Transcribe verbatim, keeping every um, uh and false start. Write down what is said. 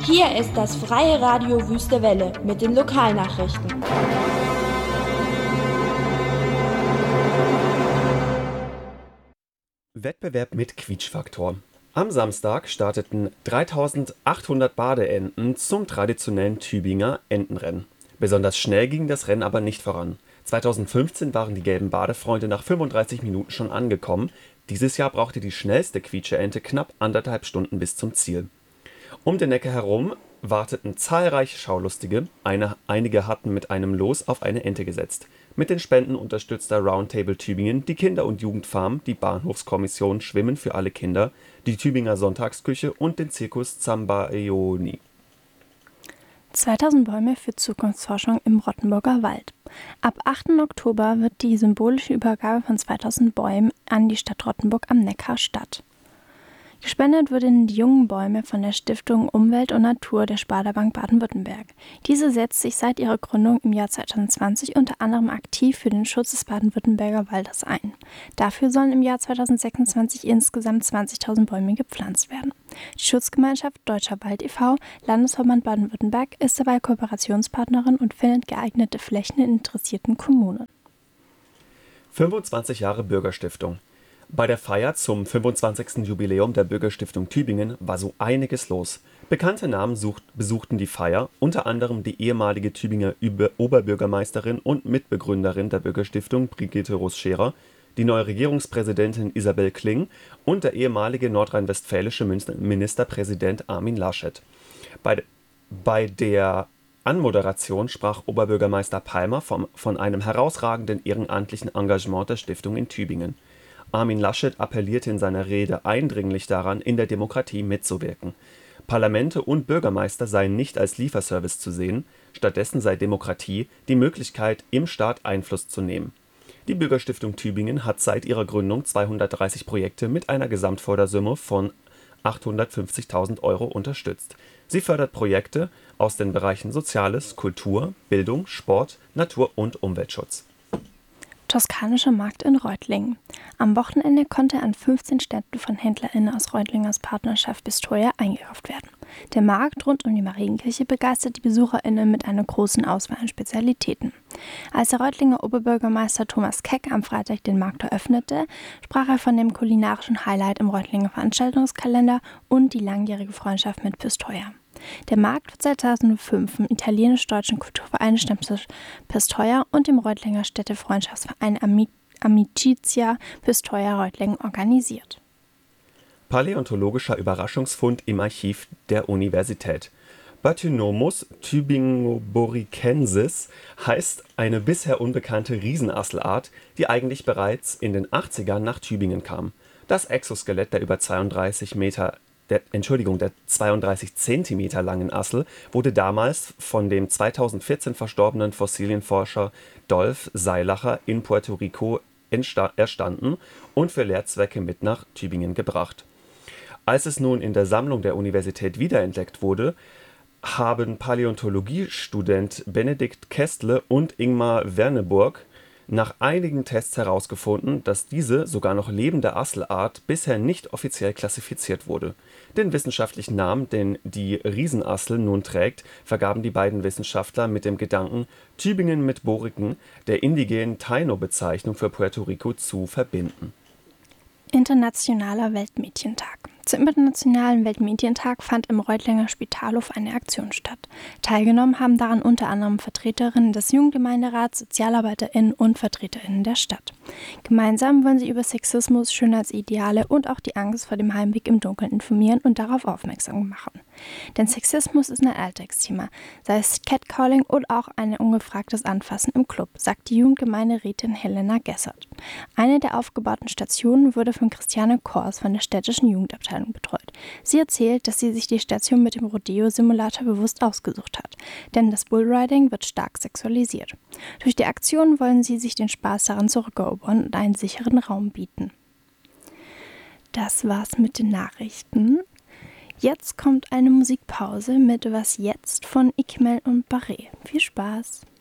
Hier ist das Freie Radio Wüste Welle mit den Lokalnachrichten. Wettbewerb mit Quietschfaktor. Am Samstag starteten dreitausendachthundert Badeenten zum traditionellen Tübinger Entenrennen. Besonders schnell ging das Rennen aber nicht voran. zweitausendfünfzehn waren die gelben Badefreunde nach fünfunddreißig Minuten schon angekommen. Dieses Jahr brauchte die schnellste Quietscheente knapp anderthalb Stunden bis zum Ziel. Um den Neckar herum warteten zahlreiche Schaulustige, eine, einige hatten mit einem Los auf eine Ente gesetzt. Mit den Spenden unterstützter Roundtable Tübingen, die Kinder- und Jugendfarm, die Bahnhofskommission Schwimmen für alle Kinder, die Tübinger Sonntagsküche und den Zirkus Zambaioni. zweitausend Bäume für Zukunftsforschung im Rottenburger Wald. Ab achten Oktober wird die symbolische Übergabe von zweitausend Bäumen an die Stadt Rottenburg am Neckar statt. Gespendet wurden die jungen Bäume von der Stiftung Umwelt und Natur der Sparda-Bank Baden-Württemberg. Diese setzt sich seit ihrer Gründung im Jahr zweitausendzwanzig unter anderem aktiv für den Schutz des Baden-Württemberger Waldes ein. Dafür sollen im Jahr zweitausendsechsundzwanzig insgesamt zwanzigtausend Bäume gepflanzt werden. Die Schutzgemeinschaft Deutscher Wald e V, Landesverband Baden-Württemberg, ist dabei Kooperationspartnerin und findet geeignete Flächen in interessierten Kommunen. fünfundzwanzig Jahre Bürgerstiftung. Bei der Feier zum fünfundzwanzigsten Jubiläum der Bürgerstiftung Tübingen war so einiges los. Bekannte Namen sucht, besuchten die Feier, unter anderem die ehemalige Tübinger Über- Oberbürgermeisterin und Mitbegründerin der Bürgerstiftung Brigitte Roos-Scherer, die neue Regierungspräsidentin Isabel Kling und der ehemalige nordrhein-westfälische Ministerpräsident Armin Laschet. Bei, bei der Anmoderation sprach Oberbürgermeister Palmer vom, von einem herausragenden ehrenamtlichen Engagement der Stiftung in Tübingen. Armin Laschet appellierte in seiner Rede eindringlich daran, in der Demokratie mitzuwirken. Parlamente und Bürgermeister seien nicht als Lieferservice zu sehen, stattdessen sei Demokratie die Möglichkeit, im Staat Einfluss zu nehmen. Die Bürgerstiftung Tübingen hat seit ihrer Gründung zweihundertdreißig Projekte mit einer Gesamtfördersumme von achthundertfünfzigtausend Euro unterstützt. Sie fördert Projekte aus den Bereichen Soziales, Kultur, Bildung, Sport, Natur- und Umweltschutz. Toskanischer Markt in Reutlingen. Am Wochenende konnte an fünfzehn Ständen von HändlerInnen aus Reutlingers Partnerschaft Pistoia eingekauft werden. Der Markt rund um die Marienkirche begeistert die BesucherInnen mit einer großen Auswahl an Spezialitäten. Als der Reutlinger Oberbürgermeister Thomas Keck am Freitag den Markt eröffnete, sprach er von dem kulinarischen Highlight im Reutlinger Veranstaltungskalender und die langjährige Freundschaft mit Pistoia. Der Markt wird seit zweitausendfünf im italienisch-deutschen Kulturverein Stammtisch Pistoia und dem Reutlinger Städtefreundschaftsverein Ami- Amicizia Pistoia Reutlingen organisiert. Paläontologischer Überraschungsfund im Archiv der Universität. Batynomus tübingoboricensis heißt eine bisher unbekannte Riesenasselart, die eigentlich bereits in den achtzigern nach Tübingen kam. Das Exoskelett der über zweiunddreißig Meter Der, Entschuldigung, der zweiunddreißig Zentimeter langen Assel wurde damals von dem zweitausendvierzehn verstorbenen Fossilienforscher Dolf Seilacher in Puerto Rico entsta- erstanden und für Lehrzwecke mit nach Tübingen gebracht. Als es nun in der Sammlung der Universität wiederentdeckt wurde, haben Paläontologiestudent Benedikt Kestle und Ingmar Werneburg nach einigen Tests herausgefunden, dass diese sogar noch lebende Asselart bisher nicht offiziell klassifiziert wurde. Den wissenschaftlichen Namen, den die Riesenassel nun trägt, vergaben die beiden Wissenschaftler mit dem Gedanken, Tübingen mit Boriken, der indigenen Taino-Bezeichnung für Puerto Rico, zu verbinden. Internationaler Weltmädchentag. Zum Internationalen Weltmädchentag fand im Reutlinger Spitalhof eine Aktion statt. Teilgenommen haben daran unter anderem Vertreterinnen des Jugendgemeinderats, SozialarbeiterInnen und VertreterInnen der Stadt. Gemeinsam wollen sie über Sexismus, Schönheitsideale und auch die Angst vor dem Heimweg im Dunkeln informieren und darauf aufmerksam machen. Denn Sexismus ist ein Alltagsthema, sei es Catcalling oder auch ein ungefragtes Anfassen im Club, sagt die Jugendgemeinderätin Helena Gessert. Eine der aufgebauten Stationen wurde von Christiane Kors von der städtischen Jugendabteilung betreut. Sie erzählt, dass sie sich die Station mit dem Rodeo-Simulator bewusst ausgesucht hat, denn das Bullriding wird stark sexualisiert. Durch die Aktion wollen sie sich den Spaß daran zurückerobern und einen sicheren Raum bieten. Das war's mit den Nachrichten. Jetzt kommt eine Musikpause mit Was jetzt von Ikmel und Barré. Viel Spaß!